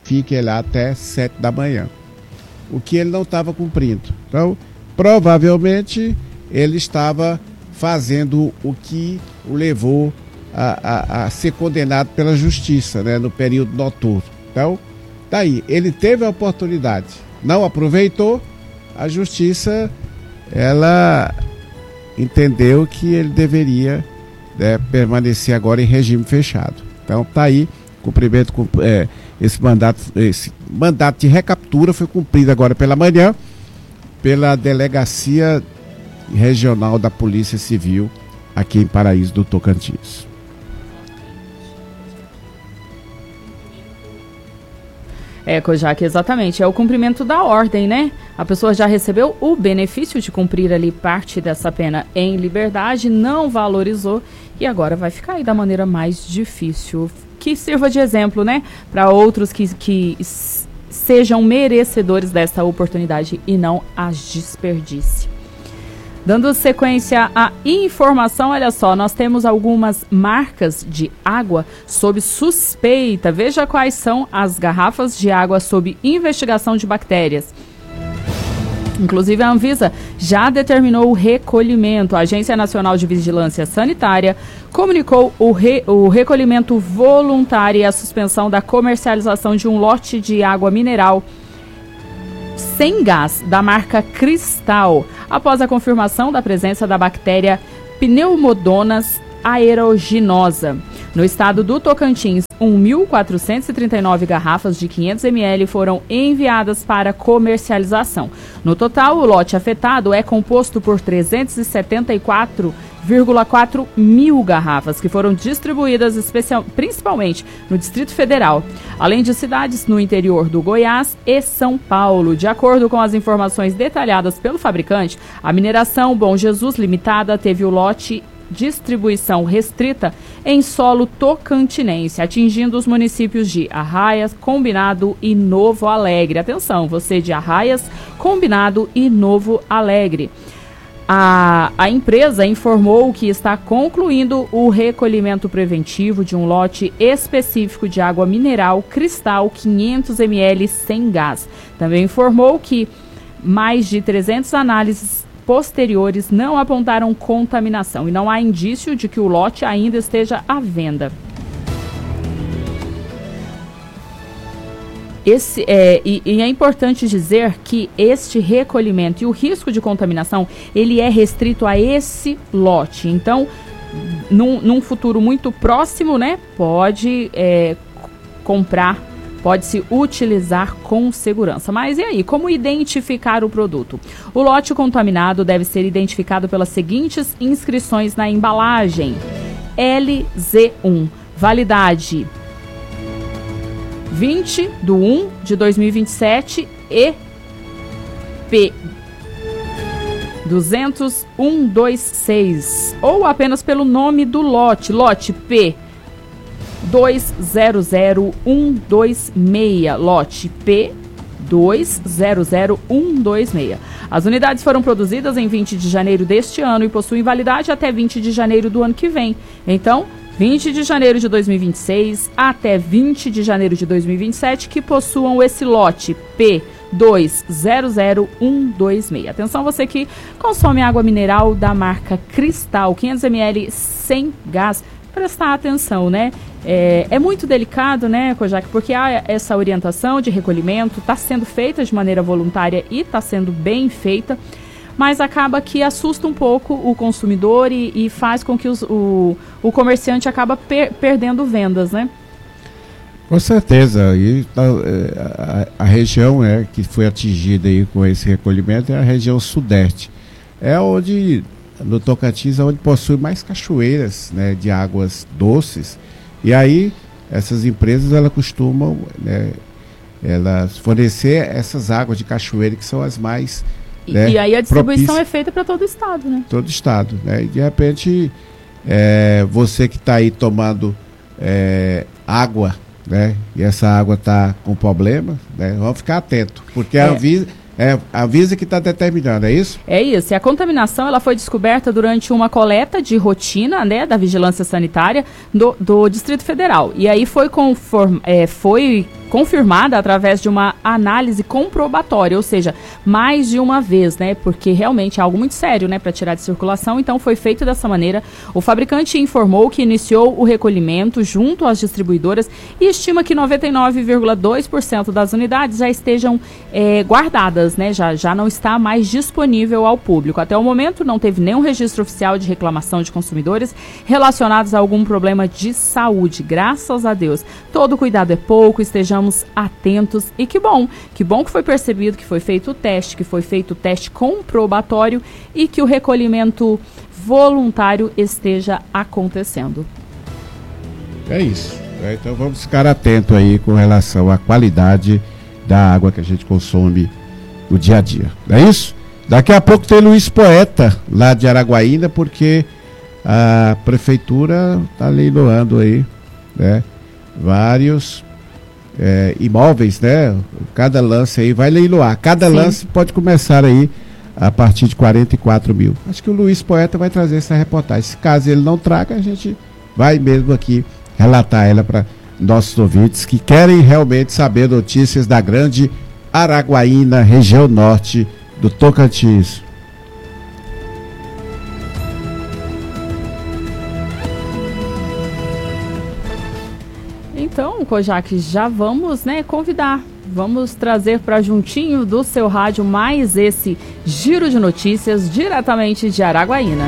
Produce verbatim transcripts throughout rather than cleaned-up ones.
fiquem lá até sete da manhã, o que ele não estava cumprindo. Então, provavelmente, ele estava fazendo o que o levou a, a, a ser condenado pela justiça, né, no período noturno. Então, daí, ele teve a oportunidade, não aproveitou, a justiça, ela entendeu que ele deveria, né, permanecer agora em regime fechado. Então, tá aí, cumprimento, é, esse mandato, esse mandato de recaptura foi cumprido agora pela manhã pela Delegacia Regional da Polícia Civil aqui em Paraíso do Tocantins. É, Kojak, exatamente, é o cumprimento da ordem, né? A pessoa já recebeu o benefício de cumprir ali parte dessa pena em liberdade, não valorizou e agora vai ficar aí da maneira mais difícil. Que sirva de exemplo, né? Para outros que, que sejam merecedores dessa oportunidade e não as desperdice. Dando sequência à informação, olha só, nós temos algumas marcas de água sob suspeita. Veja quais são as garrafas de água sob investigação de bactérias. Inclusive, a Anvisa já determinou o recolhimento. A Agência Nacional de Vigilância Sanitária comunicou o, re, o recolhimento voluntário e a suspensão da comercialização de um lote de água mineral sem gás da marca Cristal, após a confirmação da presença da bactéria Pneumomonas aeruginosa. No estado do Tocantins, mil quatrocentas e trinta e nove garrafas de quinhentos mililitros foram enviadas para comercialização. No total, o lote afetado é composto por trezentos e setenta e quatro vírgula quatro mil garrafas, que foram distribuídas especial, principalmente no Distrito Federal, além de cidades no interior do Goiás e São Paulo. De acordo com as informações detalhadas pelo fabricante, a mineração Bom Jesus Limitada teve o lote distribuição restrita em solo tocantinense, atingindo os municípios de Arraias, Combinado e Novo Alegre. Atenção, você de Arraias, Combinado e Novo Alegre. A, a empresa informou que está concluindo o recolhimento preventivo de um lote específico de água mineral Cristal quinhentos mililitros sem gás. Também informou que mais de trezentas análises posteriores não apontaram contaminação e não há indício de que o lote ainda esteja à venda. Esse, é, e, e é importante dizer que este recolhimento e o risco de contaminação, ele é restrito a esse lote. Então, num, num futuro muito próximo, né, pode é, comprar, pode-se utilizar com segurança. Mas e aí, como identificar o produto? O lote contaminado deve ser identificado pelas seguintes inscrições na embalagem. L Z um, validade vinte de um de dois mil e vinte e sete e P duzentos um dois seis, ou apenas pelo nome do lote, lote P dois zero zero um dois seis, lote P dois zero zero um dois seis. As unidades foram produzidas em vinte de janeiro deste ano e possuem validade até vinte de janeiro do ano que vem. Então, vinte de janeiro de dois mil e vinte e seis até vinte de janeiro de dois mil e vinte e sete que possuam esse lote P dois zero zero um dois seis. Atenção, você que consome água mineral da marca Cristal, quinhentos mililitros sem gás, prestar atenção, né? É, é muito delicado, né, Kojak, porque há essa orientação de recolhimento, está sendo feita de maneira voluntária e está sendo bem feita, mas acaba que assusta um pouco o consumidor e, e faz com que os, o, o comerciante acaba per, perdendo vendas, né? Com certeza. E a, a, a região, né, que foi atingida aí com esse recolhimento é a região sudeste. É onde, no Tocantins, é onde possui mais cachoeiras, né, de águas doces. E aí, essas empresas, elas costumam, né, elas fornecer essas águas de cachoeira que são as mais... E, né, e aí a distribuição propícia, é feita para todo o estado, né? Todo o estado, né? E de repente, é, você que está aí tomando é, água, né? E essa água está com problema, né? Vamos ficar atento, porque é. a Anvisa, é a Anvisa que está determinando, é isso? É isso. E a contaminação, ela foi descoberta durante uma coleta de rotina, né, da Vigilância Sanitária do, do Distrito Federal. E aí foi conform, é, foi confirmada através de uma análise comprobatória, ou seja, mais de uma vez, né? Porque realmente é algo muito sério, né? Para tirar de circulação, então foi feito dessa maneira. O fabricante informou que iniciou o recolhimento junto às distribuidoras e estima que noventa e nove vírgula dois por cento das unidades já estejam é, guardadas, né? Já, já não está mais disponível ao público. Até o momento não teve nenhum registro oficial de reclamação de consumidores relacionados a algum problema de saúde, graças a Deus. Todo cuidado é pouco, estejamos atentos e que bom, que bom que foi percebido que foi feito o teste, que foi feito o teste comprobatório e que o recolhimento voluntário esteja acontecendo. É isso, né? Então vamos ficar atentos aí com relação à qualidade da água que a gente consome no dia a dia, não é isso? Daqui a pouco tem Luiz Poeta lá de Araguaína, porque a prefeitura está leiloando aí, né, vários é, imóveis, né? Cada lance aí vai leiloar. Cada Sim. lance pode começar aí a partir de quarenta e quatro mil. Acho que o Luiz Poeta vai trazer essa reportagem. Se caso ele não traga, a gente vai mesmo aqui relatar ela para nossos ouvintes que querem realmente saber notícias da grande Araguaína, região norte do Tocantins. Então, Kojak, já vamos, né, convidar, vamos trazer para juntinho do seu rádio mais esse giro de notícias diretamente de Araguaína.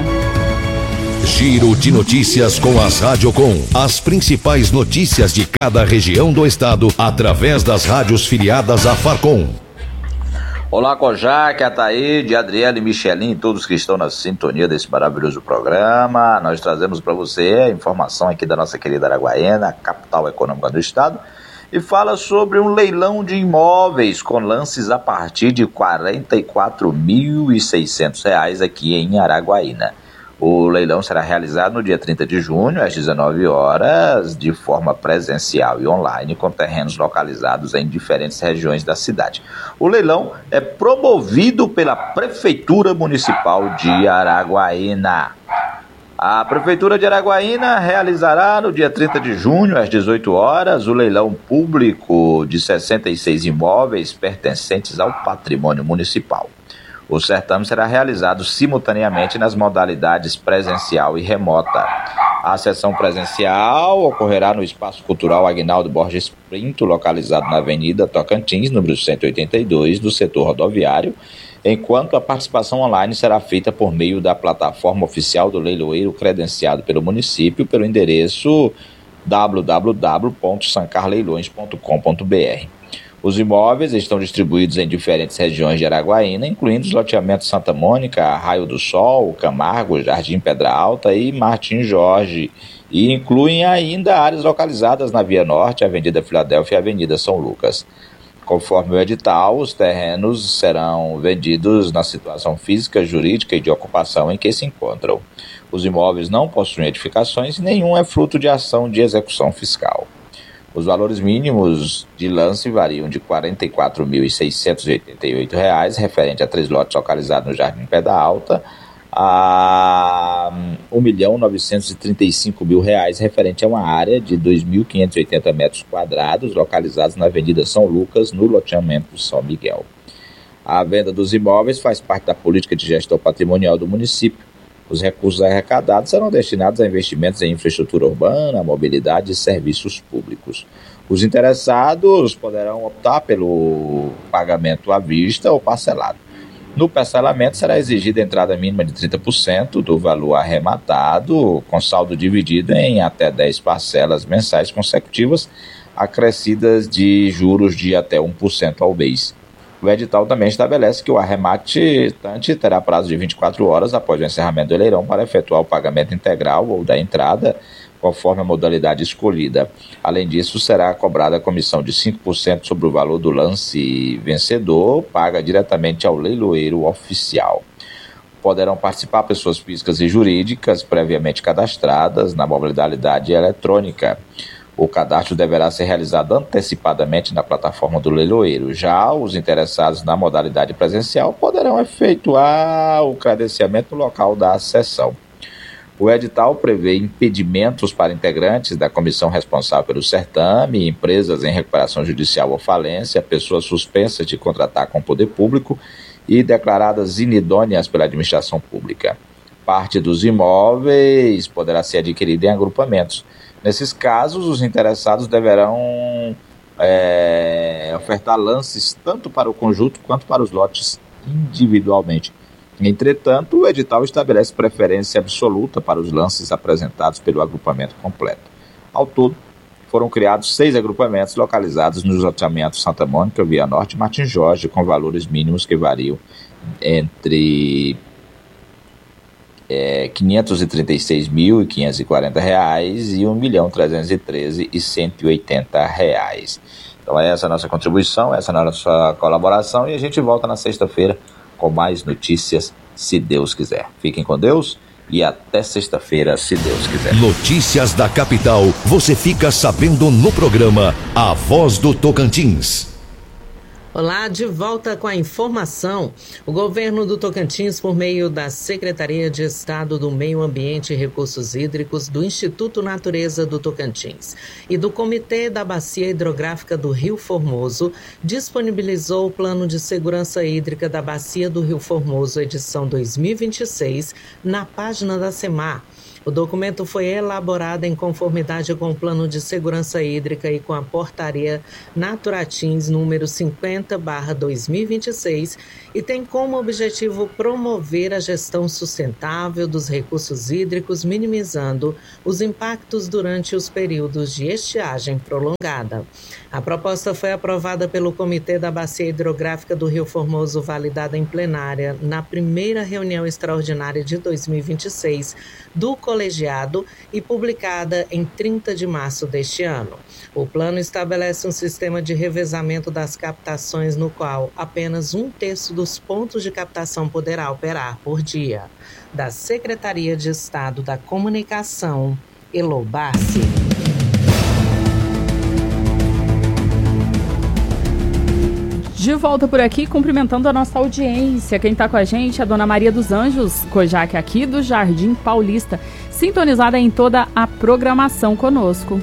Giro de notícias com as Radiocom. As principais notícias de cada região do estado através das rádios filiadas à Farcom. Olá, Kojak, Ataíde, Adriele, Michelin e todos que estão na sintonia desse maravilhoso programa. Nós trazemos para você a informação aqui da nossa querida Araguaína, capital econômica do estado, e fala sobre um leilão de imóveis com lances a partir de quarenta e quatro mil e seiscentos reais aqui em Araguaína. O leilão será realizado no dia trinta de junho, às dezenove horas, de forma presencial e online, com terrenos localizados em diferentes regiões da cidade. O leilão é promovido pela Prefeitura Municipal de Araguaína. A Prefeitura de Araguaína realizará no dia trinta de junho, às dezoito horas, o leilão público de sessenta e seis imóveis pertencentes ao patrimônio municipal. O certame será realizado simultaneamente nas modalidades presencial e remota. A sessão presencial ocorrerá no Espaço Cultural Aguinaldo Borges Pinto, localizado na Avenida Tocantins, número cento e oitenta e dois, do setor rodoviário, enquanto a participação online será feita por meio da plataforma oficial do leiloeiro credenciado pelo município pelo endereço w w w ponto sancar leilões ponto com ponto b r. Os imóveis estão distribuídos em diferentes regiões de Araguaína, incluindo os loteamentos Santa Mônica, Raio do Sol, Camargo, Jardim Pedra Alta e Martim Jorge, e incluem ainda áreas localizadas na Via Norte, Avenida Filadélfia e Avenida São Lucas. Conforme o edital, os terrenos serão vendidos na situação física, jurídica e de ocupação em que se encontram. Os imóveis não possuem edificações e nenhum é fruto de ação de execução fiscal. Os valores mínimos de lance variam de quarenta e quatro mil seiscentos e oitenta e oito reais, referente a três lotes localizados no Jardim Pedra Alta, a um milhão novecentos e trinta e cinco mil reais, referente a uma área de dois mil quinhentos e oitenta metros quadrados, localizados na Avenida São Lucas, no loteamento São Miguel. A venda dos imóveis faz parte da política de gestão patrimonial do município. Os recursos arrecadados serão destinados a investimentos em infraestrutura urbana, mobilidade e serviços públicos. Os interessados poderão optar pelo pagamento à vista ou parcelado. No parcelamento será exigida a entrada mínima de trinta por cento do valor arrematado, com saldo dividido em até dez parcelas mensais consecutivas, acrescidas de juros de até um por cento ao mês. O edital também estabelece que o arrematante terá prazo de vinte e quatro horas após o encerramento do leilão para efetuar o pagamento integral ou da entrada, conforme a modalidade escolhida. Além disso, será cobrada a comissão de cinco por cento sobre o valor do lance vencedor, paga diretamente ao leiloeiro oficial. Poderão participar pessoas físicas e jurídicas previamente cadastradas na modalidade eletrônica. O cadastro deverá ser realizado antecipadamente na plataforma do leiloeiro. Já os interessados na modalidade presencial poderão efetuar o credenciamento no local da sessão. O edital prevê impedimentos para integrantes da comissão responsável pelo certame, empresas em recuperação judicial ou falência, pessoas suspensas de contratar com o poder público e declaradas inidôneas pela administração pública. Parte dos imóveis poderá ser adquirida em agrupamentos. Nesses casos, os interessados deverão é, ofertar lances tanto para o conjunto quanto para os lotes individualmente. Entretanto, o edital estabelece preferência absoluta para os lances apresentados pelo agrupamento completo. Ao todo, foram criados seis agrupamentos localizados nos loteamentos Santa Mônica, Via Norte e Martim Jorge, com valores mínimos que variam entre é, quinhentos e trinta e seis mil e quinhentos e quarenta reais e um milhão trezentos e treze mil e cento e oitenta reais. Então essa é a nossa contribuição, essa é a nossa colaboração, e a gente volta na sexta-feira com mais notícias, se Deus quiser. Fiquem com Deus e até sexta-feira, se Deus quiser. Notícias da capital, você fica sabendo no programa A Voz do Tocantins. Olá, de volta com a informação. O governo do Tocantins, por meio da Secretaria de Estado do Meio Ambiente e Recursos Hídricos, do Instituto Natureza do Tocantins e do Comitê da Bacia Hidrográfica do Rio Formoso, disponibilizou o Plano de Segurança Hídrica da Bacia do Rio Formoso, edição dois mil e vinte e seis, na página da SEMAR. O documento foi elaborado em conformidade com o Plano de Segurança Hídrica e com a Portaria Naturatins número cinquenta barra dois mil e vinte e seis e tem como objetivo promover a gestão sustentável dos recursos hídricos, minimizando os impactos durante os períodos de estiagem prolongada. A proposta foi aprovada pelo Comitê da Bacia Hidrográfica do Rio Formoso, validada em plenária na primeira reunião extraordinária de dois mil e vinte e seis do colegiado e publicada em trinta de março deste ano. O plano estabelece um sistema de revezamento das captações no qual apenas um terço dos pontos de captação poderá operar por dia. Da Secretaria de Estado da Comunicação, Elo Bassi. De volta por aqui, cumprimentando a nossa audiência. Quem está com a gente é a Dona Maria dos Anjos Kojak, aqui do Jardim Paulista, sintonizada em toda a programação conosco.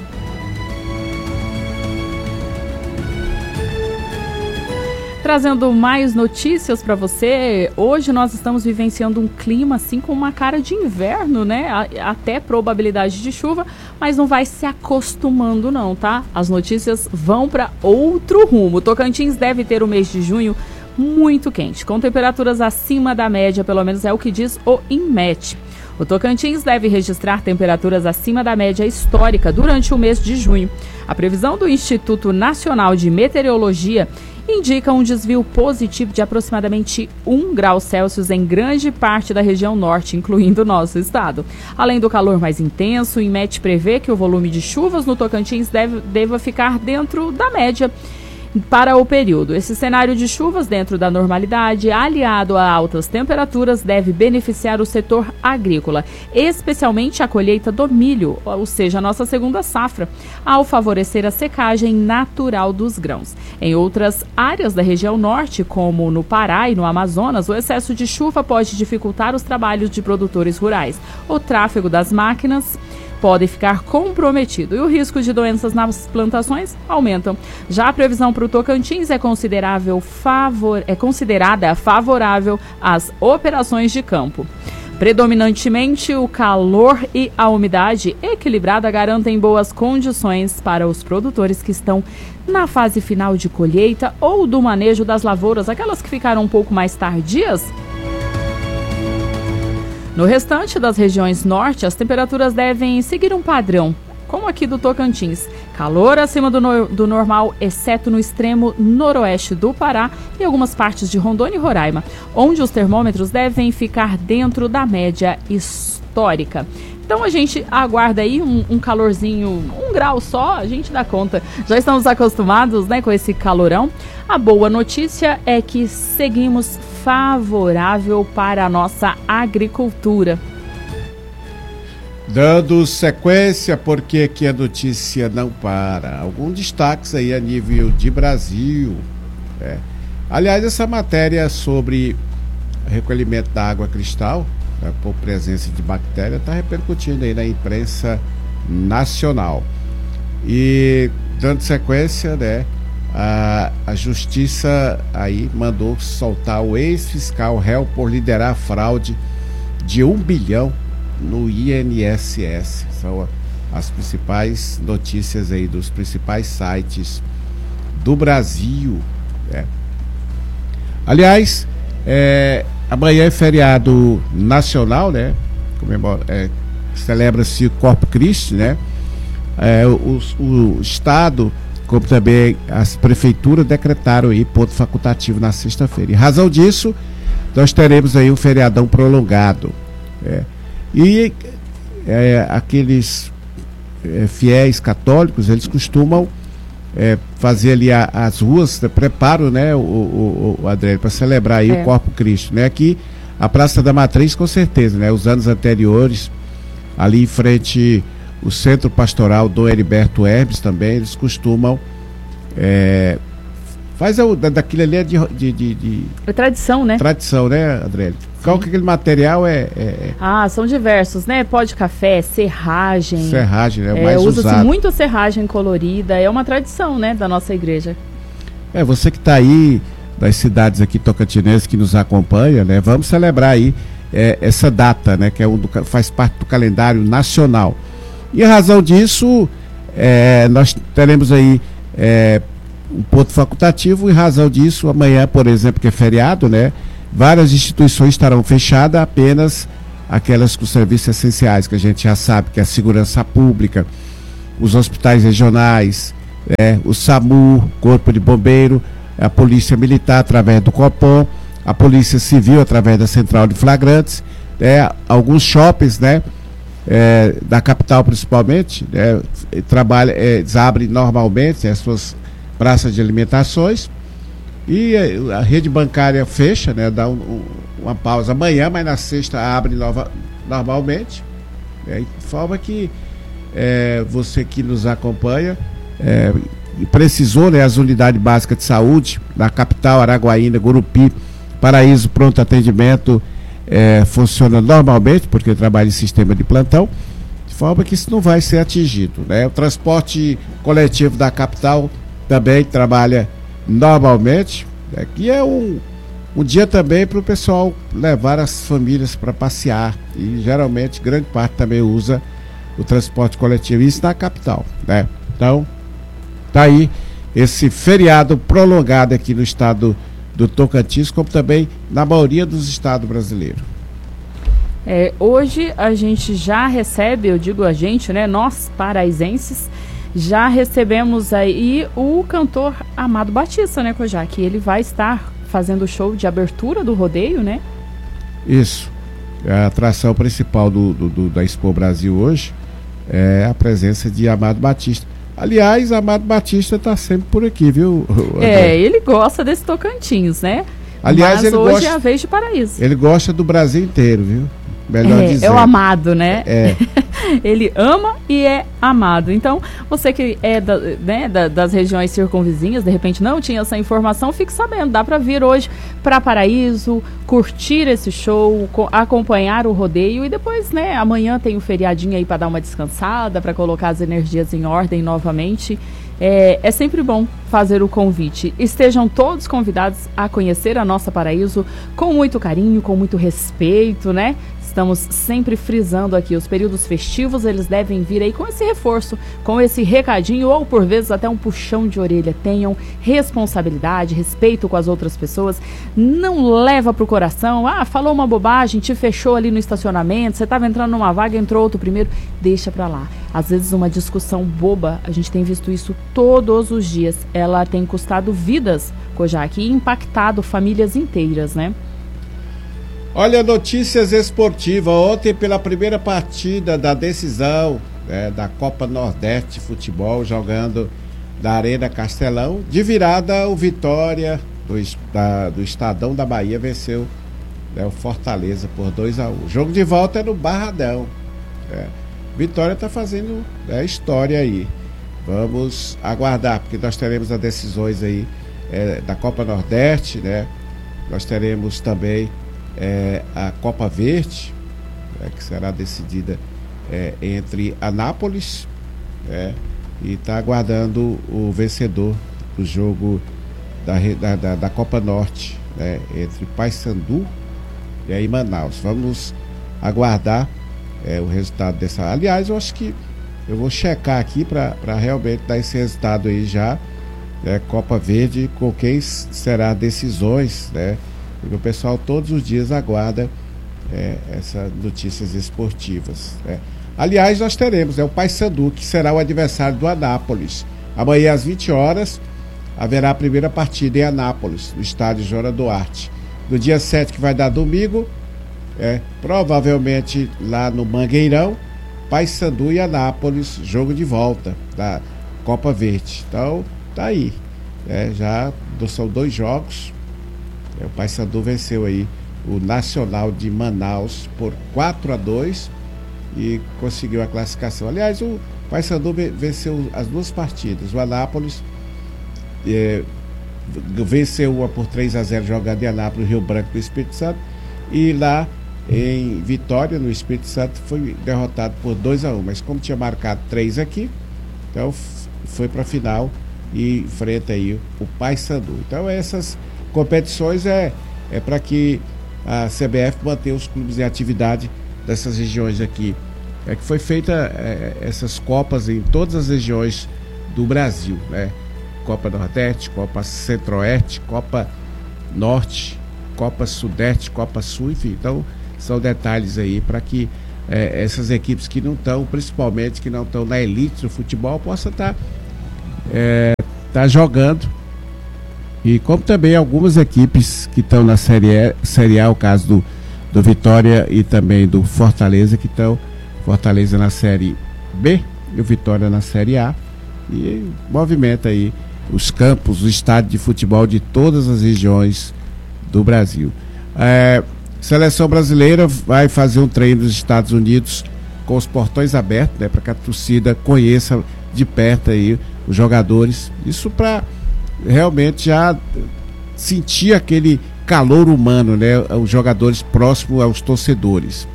Trazendo mais notícias para você, hoje nós estamos vivenciando um clima assim com uma cara de inverno, né? Até probabilidade de chuva, mas não vai se acostumando não, tá? As notícias vão para outro rumo. Tocantins deve ter o mês de junho muito quente, com temperaturas acima da média, pelo menos é o que diz o INMET. O Tocantins deve registrar temperaturas acima da média histórica durante o mês de junho. A previsão do Instituto Nacional de Meteorologia indica um desvio positivo de aproximadamente um grau Celsius em grande parte da região norte, incluindo o nosso estado. Além do calor mais intenso, o INMET prevê que o volume de chuvas no Tocantins deve, deva ficar dentro da média para o período. Esse cenário de chuvas dentro da normalidade, aliado a altas temperaturas, deve beneficiar o setor agrícola, especialmente a colheita do milho, ou seja, a nossa segunda safra, ao favorecer a secagem natural dos grãos. Em outras áreas da região norte, como no Pará e no Amazonas, o excesso de chuva pode dificultar os trabalhos de produtores rurais. O tráfego das máquinas pode ficar comprometido e o risco de doenças nas plantações aumentam. Já a previsão para o Tocantins é, considerável favor... é considerada favorável às operações de campo. Predominantemente, o calor e a umidade equilibrada garantem boas condições para os produtores que estão na fase final de colheita ou do manejo das lavouras, aquelas que ficaram um pouco mais tardias. No restante das regiões norte, as temperaturas devem seguir um padrão, como aqui do Tocantins. Calor acima do, no, do normal, exceto no extremo noroeste do Pará e algumas partes de Rondônia e Roraima, onde os termômetros devem ficar dentro da média histórica. Então a gente aguarda aí um, um calorzinho, um grau só, a gente dá conta. Já estamos acostumados, né, com esse calorão. A boa notícia é que seguimos favorável para a nossa agricultura. Dando sequência, porque aqui a notícia não para. Alguns destaques aí a nível de Brasil. É. Aliás, essa matéria sobre recolhimento da água cristal né, por presença de bactéria, está repercutindo aí na imprensa nacional. E dando sequência, né, a, a justiça aí mandou soltar o ex-fiscal réu por liderar fraude de um bilhão no I N S S. São as principais notícias aí dos principais sites do Brasil, né? Aliás, é, amanhã é feriado nacional, né? Comemora, é, celebra-se o Corpus Christi, né? É, o, o Estado, como também as prefeituras, decretaram aí ponto facultativo na sexta-feira. Em razão disso, nós teremos aí um feriadão prolongado. É. E é, aqueles é, fiéis católicos, eles costumam é, fazer ali a, as ruas, preparo, né, o, o, o Adriano, para celebrar aí é. o Corpus Christi, né? Aqui, a Praça da Matriz, com certeza, né? Os anos anteriores, ali em frente o Centro Pastoral do Heriberto Hermes também, eles costumam é, faz a, daquilo ali é de, de, de, de é tradição, né? Tradição, né, Adriele? Qual que aquele material é, é... Ah, são diversos, né? Pó de café, serragem. Serragem, né? O é, mais usa-se usado. muito serragem colorida, é uma tradição, né, da nossa igreja. É, você que está aí das cidades aqui tocantinenses que nos acompanha, né? Vamos celebrar aí é, essa data, né? Que é um do, faz parte do calendário nacional. E a razão disso, é, nós teremos aí é, um ponto facultativo. Em razão disso, amanhã, por exemplo, que é feriado, né? Várias instituições estarão fechadas, apenas aquelas com serviços essenciais, que a gente já sabe, que é a segurança pública, os hospitais regionais, é, o SAMU, Corpo de Bombeiro, a Polícia Militar através do Copom, a Polícia Civil através da Central de Flagrantes, é, alguns shoppings, né? É, da capital principalmente, né, trabalha, é, eles abrem normalmente as suas praças de alimentações e a rede bancária fecha, né, dá um, um, uma pausa amanhã, mas na sexta abre nova, normalmente, né, de forma que é, você que nos acompanha é, precisou, né, as unidades básicas de saúde na capital, Araguaína, Gurupi, Paraíso, pronto atendimento É, funciona normalmente, porque trabalha em sistema de plantão, de forma que isso não vai ser atingido, né? O transporte coletivo da capital também trabalha normalmente, né? Que é um, um dia também para o pessoal levar as famílias para passear, e geralmente grande parte também usa o transporte coletivo, isso na capital, né? Então, tá aí esse feriado prolongado aqui no estado do Tocantins, como também na maioria dos estados brasileiros. É, hoje a gente já recebe, eu digo a gente, né, nós paraizenses, já recebemos aí o cantor Amado Batista, né, Kojak? Ele vai estar fazendo o show de abertura do rodeio, né? Isso. A atração principal do, do, do, da Expo Brasil hoje é a presença de Amado Batista. Aliás, Amado Batista está sempre por aqui, viu? É, ele gosta desse Tocantins, né? Aliás, Mas ele hoje gosta, é a vez de Paraíso. Ele gosta do Brasil inteiro, viu? Melhor é, dizer. É o amado, né? É. Ele ama e é amado. Então, você que é da, né, da, das regiões circunvizinhas, de repente não tinha essa informação, fique sabendo. Dá para vir hoje para Paraíso, curtir esse show, co- acompanhar o rodeio e depois, né, amanhã tem um feriadinho aí para dar uma descansada, para colocar as energias em ordem novamente. É, é sempre bom fazer o convite. Estejam todos convidados a conhecer a nossa Paraíso com muito carinho, com muito respeito, né? Estamos sempre frisando aqui, os períodos festivos, eles devem vir aí com esse reforço, com esse recadinho, ou por vezes até um puxão de orelha. Tenham responsabilidade, respeito com as outras pessoas, não leva pro coração, ah, falou uma bobagem, te fechou ali no estacionamento, você estava entrando numa vaga, entrou outro primeiro, deixa pra lá. Às vezes uma discussão boba, a gente tem visto isso todos os dias, ela tem custado vidas, Kojak, e impactado famílias inteiras, né? Olha, notícias esportivas. Ontem, pela primeira partida da decisão, né, da Copa Nordeste de Futebol, jogando da Arena Castelão, de virada, o Vitória do, da, do Estadão da Bahia venceu, né, o Fortaleza por dois a um. O jogo de volta é no Barradão. Né. Vitória está fazendo, né, história aí. Vamos aguardar, porque nós teremos as decisões aí é, da Copa Nordeste, né? Nós teremos também É, a Copa Verde, é, que será decidida é, entre Anápolis é, e está aguardando o vencedor do jogo da, da, da, da Copa Norte, né, entre Paysandu e aí Manaus. Vamos aguardar é, o resultado dessa. Aliás, eu acho que eu vou checar aqui para realmente dar esse resultado aí já. É, Copa Verde, com quem será decisões, né? Porque o pessoal todos os dias aguarda é, essas notícias esportivas, né? Aliás, nós teremos, né, o Paysandu, que será o adversário do Anápolis. Amanhã às vinte horas haverá a primeira partida em Anápolis, no estádio Jora Duarte. No dia sete, que vai dar domingo, é, provavelmente lá no Mangueirão, Paysandu e Anápolis, jogo de volta da Copa Verde. Então, tá aí, é, já são dois jogos. É, o Paysandu venceu aí o Nacional de Manaus por quatro a dois e conseguiu a classificação. Aliás, o Paysandu venceu as duas partidas. O Anápolis é, venceu uma por três a zero jogando em Anápolis, Rio Branco do Espírito Santo, e lá em Vitória, no Espírito Santo, foi derrotado por dois a um, mas como tinha marcado três aqui, então foi para a final e enfrenta aí o Paysandu. Então essas competições é, é para que a C B F mantenha os clubes em atividade dessas regiões aqui. É que foi feita é, essas copas em todas as regiões do Brasil, né? Copa Nordeste, Copa Centro-Oeste, Copa Norte, Copa Sudeste, Copa Sul, enfim. Então são detalhes aí para que é, essas equipes que não estão, principalmente que não estão na elite do futebol, possam estar tá, é, tá jogando. E como também algumas equipes que estão na Série A, Série A, o caso do, do Vitória e também do Fortaleza, que estão Fortaleza na Série B e o Vitória na Série A, e movimenta aí os campos, o estádio de futebol de todas as regiões do Brasil. É, seleção brasileira vai fazer um treino nos Estados Unidos com os portões abertos, né, para que a torcida conheça de perto aí os jogadores. Isso para realmente já sentir aquele calor humano, né, os jogadores próximos aos torcedores.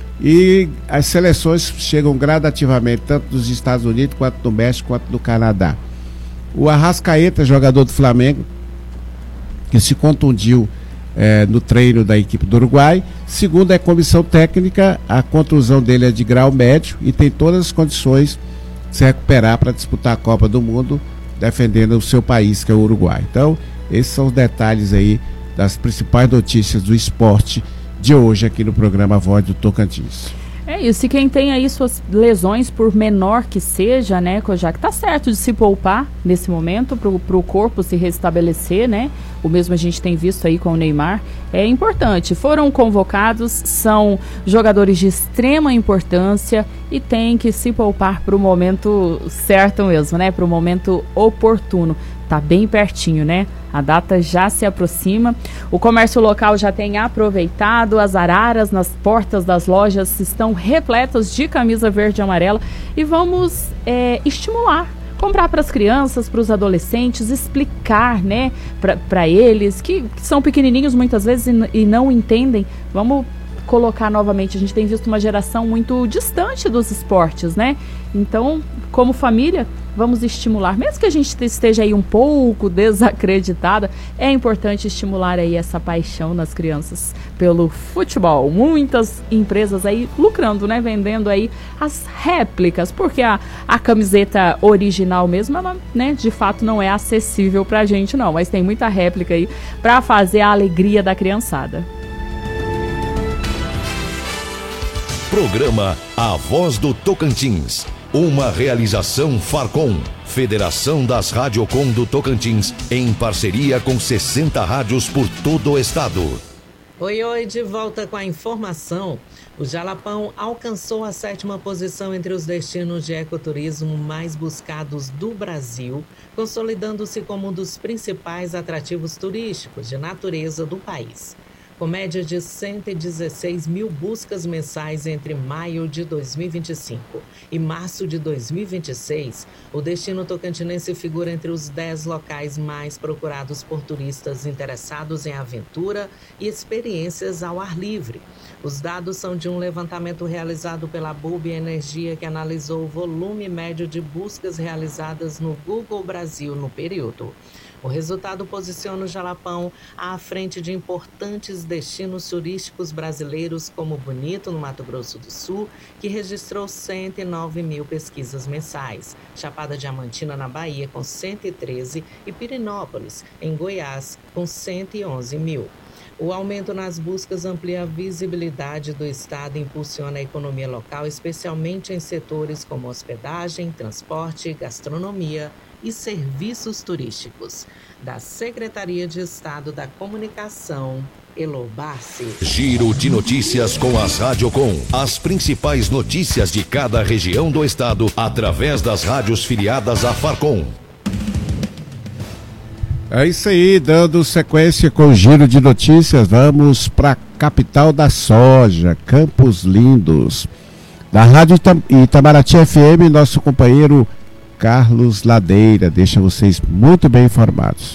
E as seleções chegam gradativamente, tanto dos Estados Unidos, quanto do México, quanto do Canadá. O Arrascaeta, jogador do Flamengo, que se contundiu é, no treino da equipe do Uruguai, segundo a comissão técnica, a contusão dele é de grau médio e tem todas as condições de se recuperar para disputar a Copa do Mundo, defendendo o seu país, que é o Uruguai. Então, esses são os detalhes aí das principais notícias do esporte de hoje aqui no programa Voz do Tocantins. É isso, e quem tem aí suas lesões, por menor que seja, né, Kojak, tá certo de se poupar nesse momento pro, pro corpo se restabelecer, né? O mesmo a gente tem visto aí com o Neymar. É importante, foram convocados, são jogadores de extrema importância e tem que se poupar pro momento certo mesmo, né? Pro momento oportuno. Tá bem pertinho, né? A data já se aproxima. O comércio local já tem aproveitado. As araras nas portas das lojas estão repletas de camisa verde e amarela. E vamos é, estimular. Comprar para as crianças, para os adolescentes, explicar, né, para eles que, que são pequenininhos muitas vezes e, e não entendem. Vamos colocar novamente, a gente tem visto uma geração muito distante dos esportes, né? Então, como família, vamos estimular, mesmo que a gente esteja aí um pouco desacreditada, é importante estimular aí essa paixão nas crianças pelo futebol. Muitas empresas aí lucrando, né? Vendendo aí as réplicas, porque a, a camiseta original mesmo, ela, né, de fato não é acessível pra gente não, mas tem muita réplica aí pra fazer a alegria da criançada. Programa A Voz do Tocantins. Uma realização Farcom, Federação das Radiocom do Tocantins, em parceria com sessenta rádios por todo o estado. Oi, oi, de volta com a informação. O Jalapão alcançou a sétima posição entre os destinos de ecoturismo mais buscados do Brasil, consolidando-se como um dos principais atrativos turísticos de natureza do país. Com média de cento e dezesseis mil buscas mensais entre maio de dois mil e vinte e cinco e março de dois mil e vinte e seis, o destino tocantinense figura entre os dez locais mais procurados por turistas interessados em aventura e experiências ao ar livre. Os dados são de um levantamento realizado pela Bulb Energia, que analisou o volume médio de buscas realizadas no Google Brasil no período. O resultado posiciona o Jalapão à frente de importantes destinos turísticos brasileiros, como Bonito, no Mato Grosso do Sul, que registrou cento e nove mil pesquisas mensais, Chapada Diamantina, na Bahia, com cento e treze, e Pirenópolis, em Goiás, com cento e onze mil. O aumento nas buscas amplia a visibilidade do estado e impulsiona a economia local, especialmente em setores como hospedagem, transporte, gastronomia e serviços turísticos. Da Secretaria de Estado da Comunicação, Elo Bassi. Giro de notícias com as Radiocom. As principais notícias de cada região do estado através das rádios filiadas à Farcom. É isso aí, dando sequência com o giro de notícias, vamos para a capital da soja, Campos Lindos. Da Rádio Itamaraty F M, nosso companheiro Carlos Ladeira deixa vocês muito bem informados.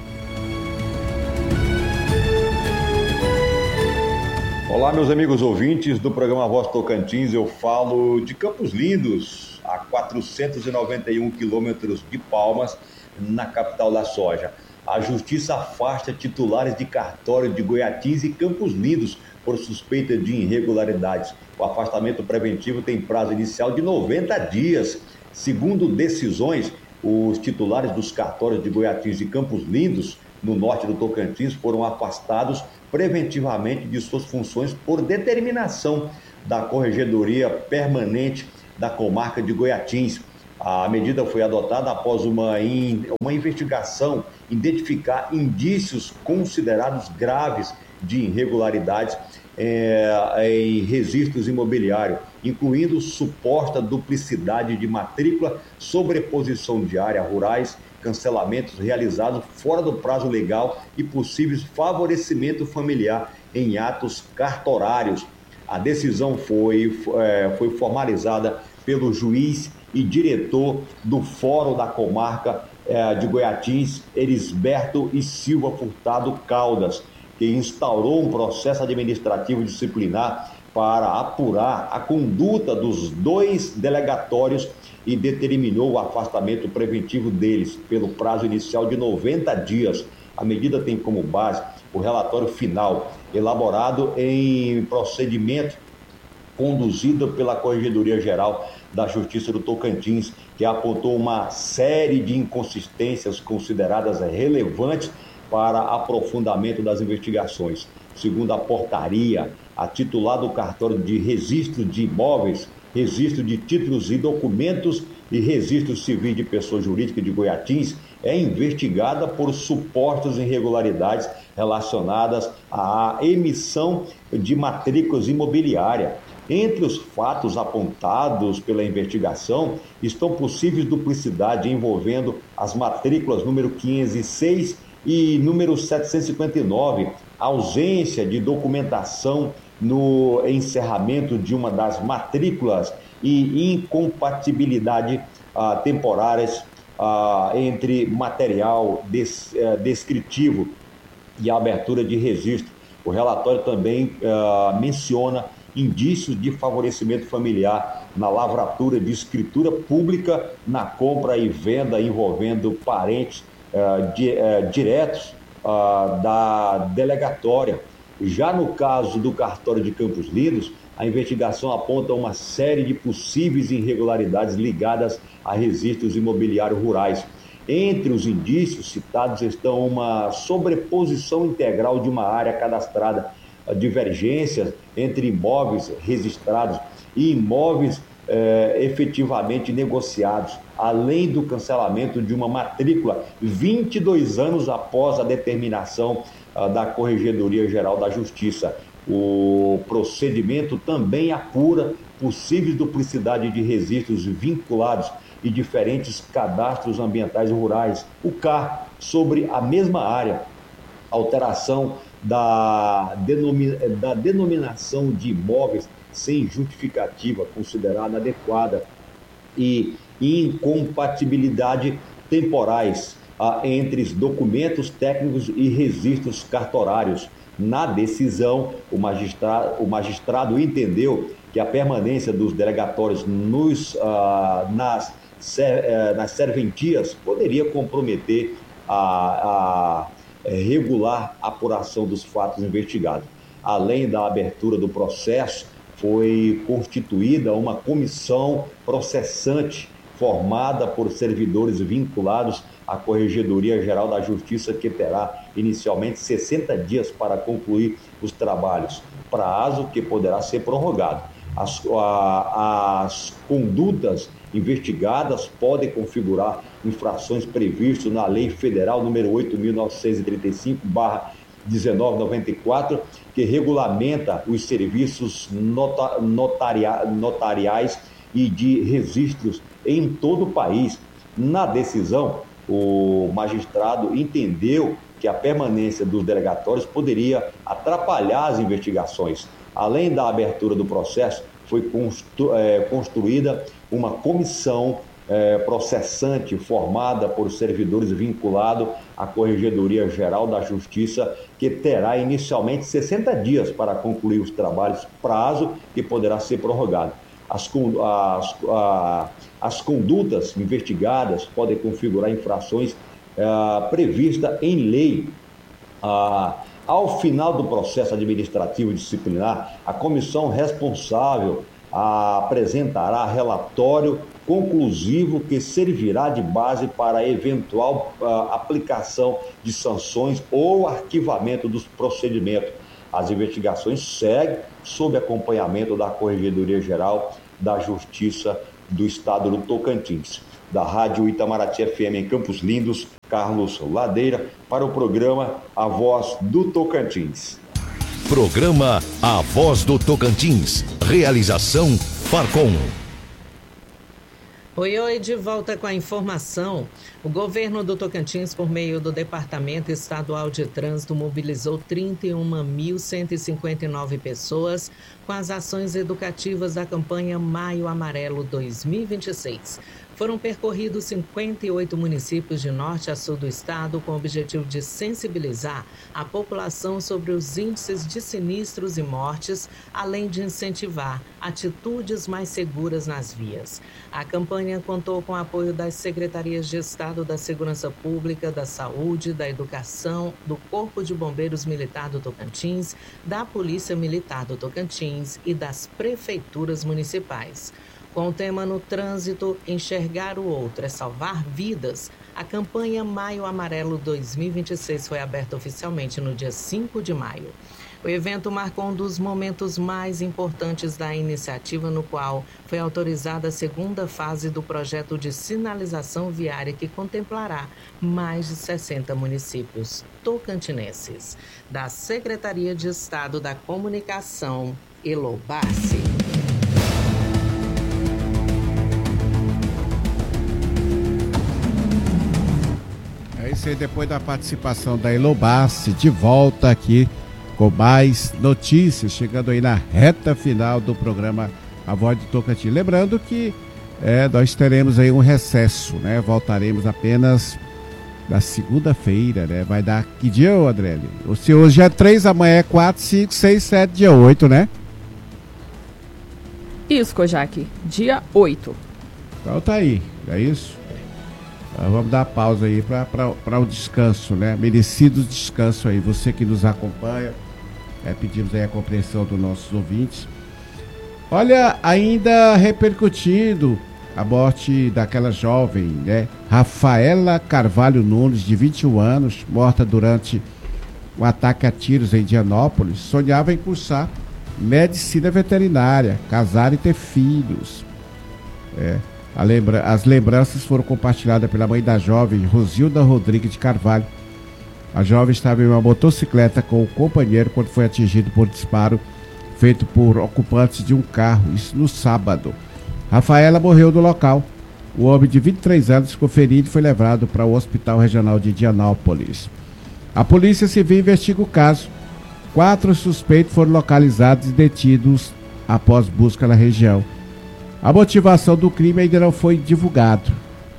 Olá, meus amigos ouvintes do programa Voz Tocantins, eu falo de Campos Lindos, a quatrocentos e noventa e um quilômetros de Palmas, na capital da soja. A Justiça afasta titulares de cartório de Goiatins e Campos Lindos por suspeita de irregularidades. O afastamento preventivo tem prazo inicial de noventa dias. Segundo decisões, os titulares dos cartórios de Goiatins e Campos Lindos, no norte do Tocantins, foram afastados preventivamente de suas funções por determinação da Corregedoria Permanente da Comarca de Goiatins. A medida foi adotada após uma, in, uma investigação identificar indícios considerados graves de irregularidades é, em registros imobiliários, incluindo suposta duplicidade de matrícula, sobreposição de áreas rurais, cancelamentos realizados fora do prazo legal e possíveis favorecimento familiar em atos cartorários. A decisão foi, é, foi formalizada pelo juiz e diretor do Fórum da Comarca eh, de Goiatins, Erisberto e Silva Furtado Caldas, que instaurou um processo administrativo disciplinar para apurar a conduta dos dois delegatórios e determinou o afastamento preventivo deles pelo prazo inicial de noventa dias. A medida tem como base o relatório final, elaborado em procedimento conduzido pela Corregedoria Geral da Justiça do Tocantins, que apontou uma série de inconsistências consideradas relevantes para aprofundamento das investigações. Segundo a portaria, a titular do cartório de registro de imóveis, registro de títulos e documentos e registro civil de pessoa jurídica de Goiatins é investigada por supostas irregularidades relacionadas à emissão de matrículas imobiliárias. Entre os fatos apontados pela investigação estão possíveis duplicidade envolvendo as matrículas número quinhentos e seis e número setecentos e cinquenta e nove, ausência de documentação no encerramento de uma das matrículas e incompatibilidade ah, temporárias ah, entre material des, eh, descritivo e a abertura de registro. O relatório também ah, menciona indícios de favorecimento familiar na lavratura de escritura pública, na compra e venda envolvendo parentes uh, di, uh, diretos uh, da delegatória. Já no caso do cartório de Campos Lindos, a investigação aponta uma série de possíveis irregularidades ligadas a registros imobiliários rurais. Entre os indícios citados estão uma sobreposição integral de uma área cadastrada, divergências entre imóveis registrados e imóveis eh, efetivamente negociados, além do cancelamento de uma matrícula vinte e dois anos após a determinação ah, da Corregedoria Geral da Justiça. O procedimento também apura possíveis duplicidade de registros vinculados e diferentes cadastros ambientais rurais, o C A R, sobre a mesma área, alteração da, denomi, da denominação de imóveis sem justificativa considerada adequada e incompatibilidade temporais ah, entre os documentos técnicos e registros cartorários. Na decisão, o magistrado, o magistrado entendeu que a permanência dos delegatórios nos, ah, nas, ser, eh, nas serventias poderia comprometer a, a regular apuração dos fatos investigados. Além da abertura do processo, foi constituída uma comissão processante formada por servidores vinculados à Corregedoria Geral da Justiça, que terá inicialmente sessenta dias para concluir os trabalhos, prazo que poderá ser prorrogado. As, a, as condutas investigadas podem configurar infrações previstas na Lei Federal número oito mil novecentos e trinta e cinco barra dezenove noventa e quatro, que regulamenta os serviços nota, notaria, notariais e de registros em todo o país. Na decisão, o magistrado entendeu que a permanência dos delegatórios poderia atrapalhar as investigações. Além da abertura do processo, foi constru, é, construída uma comissão é, processante formada por servidores vinculados à Corregedoria Geral da Justiça, que terá inicialmente sessenta dias para concluir os trabalhos, prazo que poderá ser prorrogado. As, as, a, as condutas investigadas podem configurar infrações é, previstas em lei. A, Ao final do processo administrativo disciplinar, a comissão responsável apresentará relatório conclusivo que servirá de base para eventual uh, aplicação de sanções ou arquivamento dos procedimentos. As investigações seguem sob acompanhamento da Corregedoria Geral da Justiça do Estado do Tocantins. Da Rádio Itamaraty F M em Campos Lindos, Carlos Ladeira, para o programa A Voz do Tocantins. Programa A Voz do Tocantins. Realização Farcom. Oi, oi, de volta com a informação. O governo do Tocantins, por meio do Departamento Estadual de Trânsito, mobilizou trinta e uma mil cento e cinquenta e nove pessoas com as ações educativas da campanha Maio Amarelo dois mil e vinte e seis. Foram percorridos cinquenta e oito municípios de norte a sul do estado com o objetivo de sensibilizar a população sobre os índices de sinistros e mortes, além de incentivar atitudes mais seguras nas vias. A campanha contou com o apoio das Secretarias de Estado da Segurança Pública, da Saúde, da Educação, do Corpo de Bombeiros Militar do Tocantins, da Polícia Militar do Tocantins e das prefeituras municipais. Com o tema no trânsito, enxergar o outro é salvar vidas, a campanha Maio Amarelo dois mil e vinte e seis foi aberta oficialmente no dia cinco de maio. O evento marcou um dos momentos mais importantes da iniciativa, no qual foi autorizada a segunda fase do projeto de sinalização viária, que contemplará mais de sessenta municípios tocantinenses. Da Secretaria de Estado da Comunicação, Elobassi. É isso aí, depois da participação da Elobassi, de volta aqui com mais notícias, chegando aí na reta final do programa A Voz do Tocantins. Lembrando que é, nós teremos aí um recesso, né? Voltaremos apenas na segunda-feira, né? Vai dar que dia, ô Adriele? O se hoje é três, amanhã é quatro, cinco, seis, sete, dia oito, né? Isso, Kojak, dia oito. Então tá aí, é isso? Então, vamos dar pausa aí para o descanso, né? Merecido descanso aí. Você que nos acompanha, é, pedimos aí a compreensão dos nossos ouvintes. Olha, ainda repercutindo a morte daquela jovem, né? Rafaela Carvalho Nunes, de vinte e um anos, morta durante um ataque a tiros em Dianópolis, sonhava em cursar medicina veterinária, casar e ter filhos. É, a lembra... As lembranças foram compartilhadas pela mãe da jovem, Rosilda Rodrigues de Carvalho. A jovem estava em uma motocicleta com o companheiro quando foi atingido por disparo feito por ocupantes de um carro, isso no sábado. Rafaela morreu no local. O homem de vinte e três anos ficou ferido e foi levado para o Hospital Regional de Dianópolis. A Polícia Civil investiga o caso. Quatro suspeitos foram localizados e detidos após busca na região. A motivação do crime ainda não foi divulgado.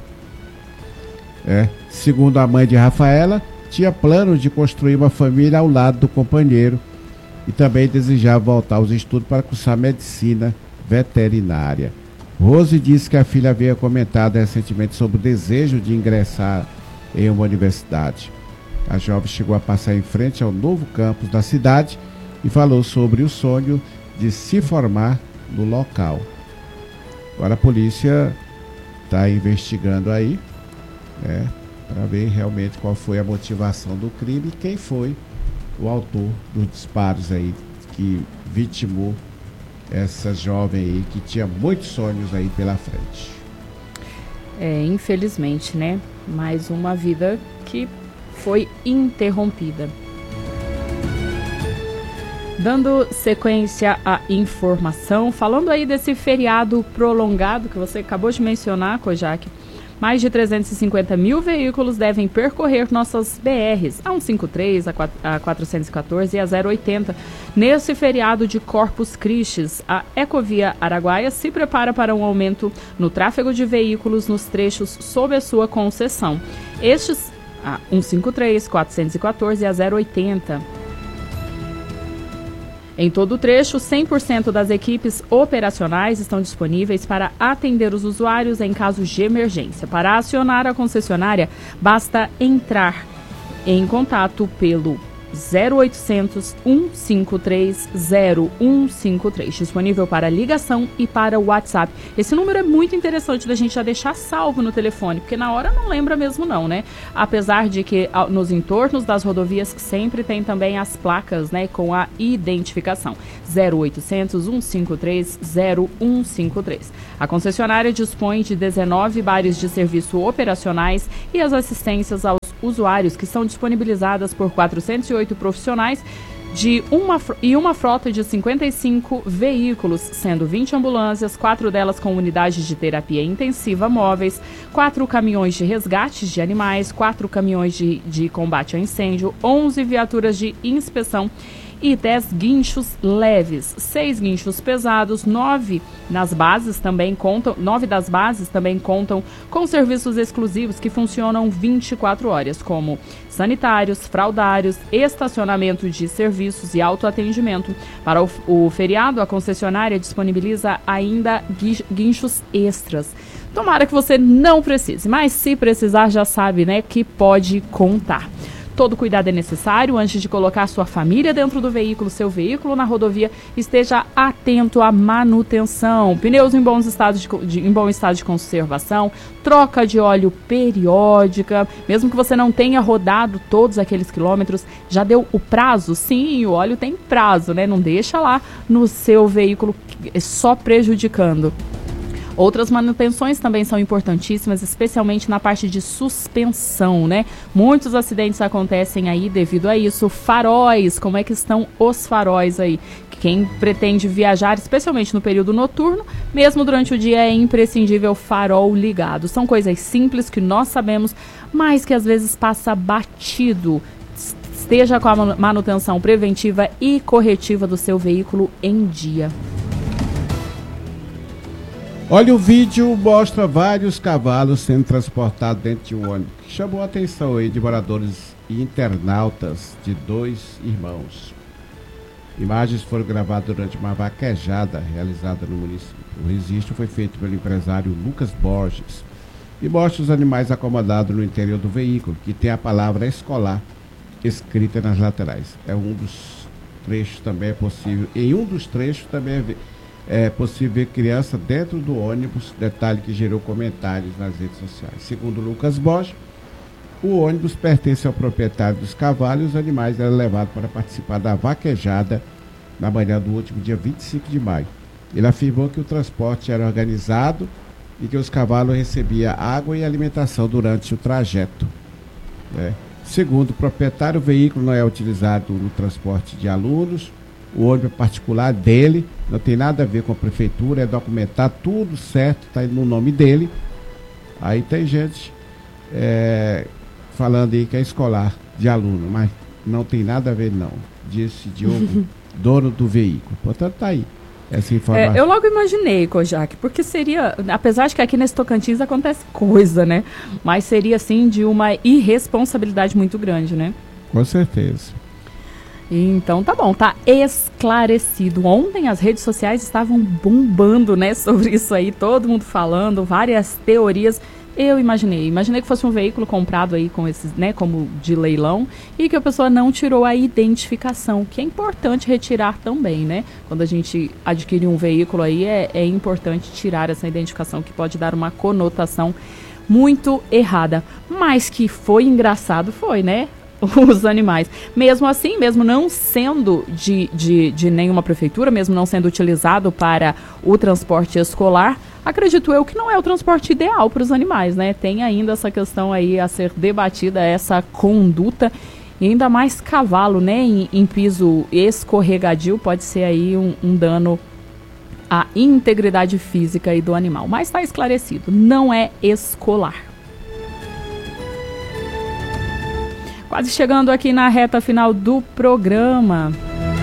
É, segundo a mãe de Rafaela, tinha plano de construir uma família ao lado do companheiro e também desejava voltar aos estudos para cursar medicina veterinária. Rose disse que a filha havia comentado recentemente sobre o desejo de ingressar em uma universidade. A jovem chegou a passar em frente ao novo campus da cidade e falou sobre o sonho de se formar no local. Agora a polícia está investigando aí, né, para ver realmente qual foi a motivação do crime e quem foi o autor dos disparos aí que vitimou essa jovem aí que tinha muitos sonhos aí pela frente. É, infelizmente, né? Mais uma vida que foi interrompida. Dando sequência à informação, falando aí desse feriado prolongado que você acabou de mencionar, Kojak, mais de trezentos e cinquenta mil veículos devem percorrer nossas B Rs, a cento e cinquenta e três, a quatrocentos e quatorze e a zero oitenta. Nesse feriado de Corpus Christi, a Ecovia Araguaia se prepara para um aumento no tráfego de veículos nos trechos sob a sua concessão. Estes, a cento e cinquenta e três, quatrocentos e quatorze e a zero oitenta. Em todo o trecho, cem por cento das equipes operacionais estão disponíveis para atender os usuários em casos de emergência. Para acionar a concessionária, basta entrar em contato pelo zero oitocentos, cento e cinquenta e três, zero cento e cinquenta e três, disponível para ligação e para WhatsApp. Esse número é muito interessante da gente já deixar salvo no telefone, porque na hora não lembra mesmo não, né? Apesar de que nos entornos das rodovias sempre tem também as placas, né, com a identificação. zero oitocentos, cento e cinquenta e três, zero cento e cinquenta e três. A concessionária dispõe de dezenove bares de serviço operacionais e as assistências aos usuários que são disponibilizadas por quatrocentos e oito profissionais de uma, e uma frota de cinquenta e cinco veículos, sendo vinte ambulâncias, quatro delas com unidades de terapia intensiva móveis, quatro caminhões de resgates de animais, quatro caminhões de, de combate a incêndio, onze viaturas de inspeção e dez guinchos leves, seis guinchos pesados, nove nas bases também contam, nove das bases também contam com serviços exclusivos que funcionam vinte e quatro horas, como sanitários, fraudários, estacionamento de serviços e autoatendimento. Para o, o feriado, a concessionária disponibiliza ainda guinchos extras. Tomara que você não precise, mas se precisar já sabe, né, que pode contar. Todo cuidado é necessário antes de colocar sua família dentro do veículo, seu veículo na rodovia. Esteja atento à manutenção. Pneus em, bons estados de, de, em bom estado de conservação, troca de óleo periódica. Mesmo que você não tenha rodado todos aqueles quilômetros, já deu o prazo? Sim, o óleo tem prazo, né? Não deixa lá no seu veículo só prejudicando. Outras manutenções também são importantíssimas, especialmente na parte de suspensão, né? Muitos acidentes acontecem aí devido a isso. Faróis, como é que estão os faróis aí? Quem pretende viajar, especialmente no período noturno, mesmo durante o dia, é imprescindível farol ligado. São coisas simples que nós sabemos, mas que às vezes passa batido. Esteja com a manutenção preventiva e corretiva do seu veículo em dia. Olha, o vídeo mostra vários cavalos sendo transportados dentro de um ônibus, que chamou a atenção aí de moradores e internautas de dois irmãos. Imagens foram gravadas durante uma vaquejada realizada no município. O registro foi feito pelo empresário Lucas Borges e mostra os animais acomodados no interior do veículo, que tem a palavra escolar escrita nas laterais. É um dos trechos também é possível, em um dos trechos também é É possível ver criança dentro do ônibus, detalhe que gerou comentários nas redes sociais. Segundo Lucas Bosch, o ônibus pertence ao proprietário dos cavalos e os animais eram levados para participar da vaquejada na manhã do último dia vinte e cinco de maio. Ele afirmou que o transporte era organizado e que os cavalos recebiam água e alimentação durante o trajeto, né? Segundo o proprietário, o veículo não é utilizado no transporte de alunos. O ônibus particular dele, não tem nada a ver com a prefeitura, é documentar tudo certo, está no nome dele. Aí tem gente é, falando aí que é escolar de aluno, mas não tem nada a ver não, disse Diogo, dono do veículo. Portanto, tá aí essa informação. É, eu logo imaginei, Kojak, porque seria, apesar de que aqui nesse Tocantins acontece coisa, né? Mas seria, assim, de uma irresponsabilidade muito grande, né? Com certeza. Então tá bom, tá esclarecido. Ontem as redes sociais estavam bombando, né, sobre isso aí, todo mundo falando, várias teorias. Eu imaginei, imaginei que fosse um veículo comprado aí com esses, né, como de leilão, e que a pessoa não tirou a identificação, que é importante retirar também, né? Quando a gente adquire um veículo aí, é, é importante tirar essa identificação, que pode dar uma conotação muito errada. Mas que foi engraçado, foi, né? Os animais. Mesmo assim, mesmo não sendo de, de, de nenhuma prefeitura, mesmo não sendo utilizado para o transporte escolar, acredito eu que não é o transporte ideal para os animais, né? Tem ainda essa questão aí a ser debatida, essa conduta, e ainda mais cavalo, né? Em, em piso escorregadio pode ser aí um, um dano à integridade física aí do animal. Mas está esclarecido, não é escolar. Quase chegando aqui na reta final do programa.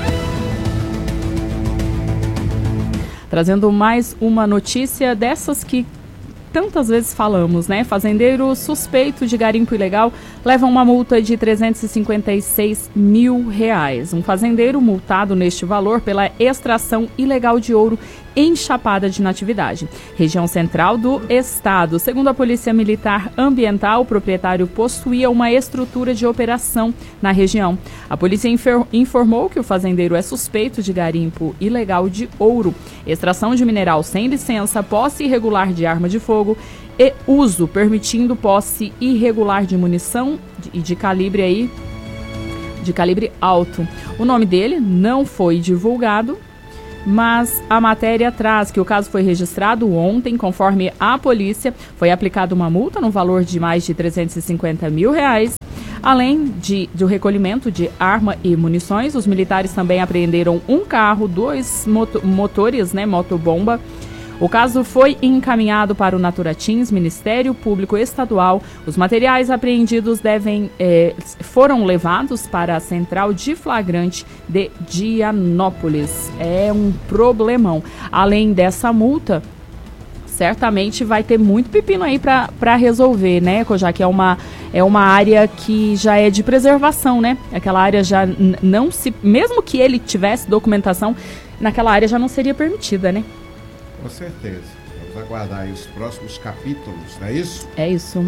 Trazendo mais uma notícia dessas que tantas vezes falamos, né? Fazendeiro suspeito de garimpo ilegal leva uma multa de trezentos e cinquenta e seis mil reais. Um fazendeiro multado neste valor pela extração ilegal de ouro em Chapada de Natividade, região central do estado. Segundo a Polícia Militar Ambiental, o proprietário possuía uma estrutura de operação na região. A polícia informou que o fazendeiro é suspeito de garimpo ilegal de ouro, extração de mineral sem licença, posse irregular de arma de fogo e uso, permitindo posse irregular de munição e de, de calibre aí, de calibre alto. O nome dele não foi divulgado, mas a matéria traz que o caso foi registrado ontem, conforme a polícia, foi aplicada uma multa no valor de mais de trezentos e cinquenta mil reais. Além de, do recolhimento de arma e munições, os militares também apreenderam um carro, dois moto, motores, né, motobomba. O caso foi encaminhado para o Naturatins, Ministério Público Estadual. Os materiais apreendidos devem, eh, foram levados para a Central de Flagrante de Dianópolis. É um problemão. Além dessa multa, certamente vai ter muito pepino aí para resolver, né, já que é uma, é uma área que já é de preservação, né? Aquela área já n- não se... Mesmo que ele tivesse documentação, naquela área já não seria permitida, né? Com certeza. Vamos aguardar aí os próximos capítulos, não é isso? É isso.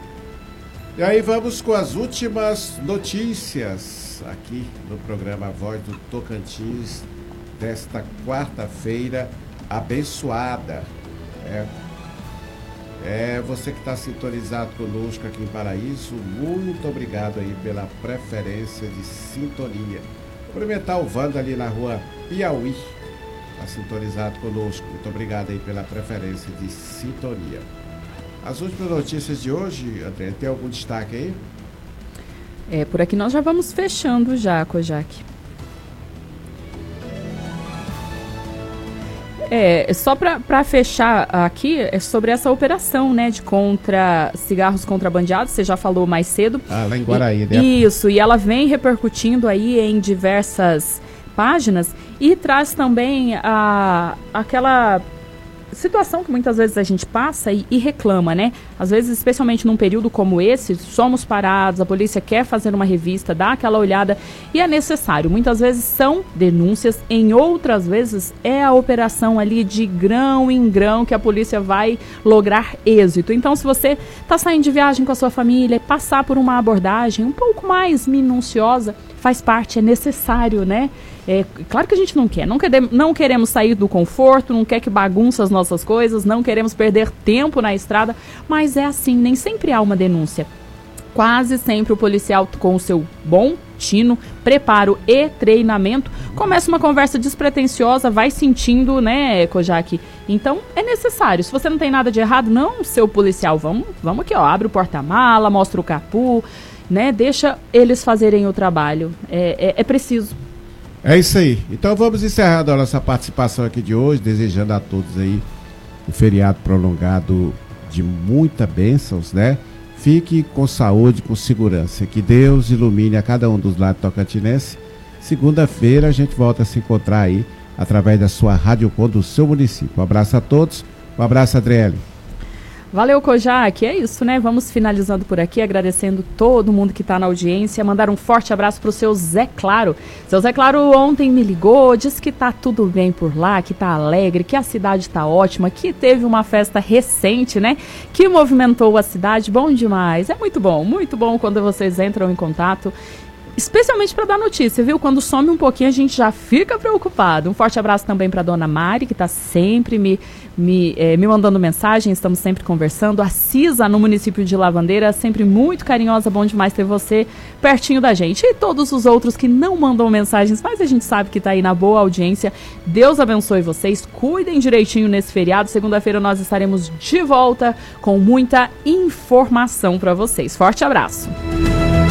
E aí vamos com as últimas notícias aqui no programa Voz do Tocantins desta quarta-feira abençoada. É, é você que está sintonizado conosco aqui em Paraíso, muito obrigado aí pela preferência de sintonia. Cumprimentar o Wanda ali na rua Piauí. Está sintonizado conosco. Muito obrigado aí pela preferência de sintonia. As últimas notícias de hoje, André, tem algum destaque aí? É, por aqui nós já vamos fechando já, Kojak. É, só para fechar aqui, é sobre essa operação, né, de contra cigarros contrabandeados, você já falou mais cedo. Ah, lá em Guaraí, né? Isso, e ela vem repercutindo aí em diversas páginas e traz também a, aquela situação que muitas vezes a gente passa e, e reclama, né? Às vezes, especialmente num período como esse, somos parados, a polícia quer fazer uma revista, dá aquela olhada e é necessário. Muitas vezes são denúncias, em outras vezes é a operação ali de grão em grão que a polícia vai lograr êxito. Então, se você está saindo de viagem com a sua família, passar por uma abordagem um pouco mais minuciosa, faz parte, é necessário, né? É, claro que a gente não quer, não, quer, não queremos sair do conforto, não quer que bagunça as nossas coisas, não queremos perder tempo na estrada, mas é assim, nem sempre há uma denúncia. Quase sempre o policial, com o seu bom tino, preparo e treinamento, começa uma conversa despretensiosa, vai sentindo, né, Kojak? Então, é necessário. Se você não tem nada de errado, não, seu policial, vamos, vamos aqui, ó, abre o porta-mala, mostra o capô, né, deixa eles fazerem o trabalho. É, é, é preciso. É isso aí. Então vamos encerrar a nossa participação aqui de hoje, desejando a todos aí um feriado prolongado de muitas bênçãos, né? Fique com saúde, com segurança. Que Deus ilumine a cada um dos lados tocantinenses. Segunda-feira a gente volta a se encontrar aí através da sua Rádio Com do seu município. Um abraço a todos. Um abraço, Adriele. Valeu, Kojak. É isso, né? Vamos finalizando por aqui, agradecendo todo mundo que está na audiência. Mandar um forte abraço para o seu Zé Claro. Seu Zé Claro ontem me ligou, disse que tá tudo bem por lá, que tá alegre, que a cidade tá ótima, que teve uma festa recente, né? Que movimentou a cidade. Bom demais. É muito bom, muito bom quando vocês entram em contato. Especialmente para dar notícia, viu? Quando some um pouquinho a gente já fica preocupado. Um forte abraço também para dona Mari, que está sempre me, me, eh, me mandando mensagem, estamos sempre conversando. A Cisa, no município de Lavandeira, sempre muito carinhosa, bom demais ter você pertinho da gente. E todos os outros que não mandam mensagens, mas a gente sabe que está aí na boa audiência. Deus abençoe vocês, cuidem direitinho nesse feriado. Segunda-feira nós estaremos de volta com muita informação para vocês. Forte abraço!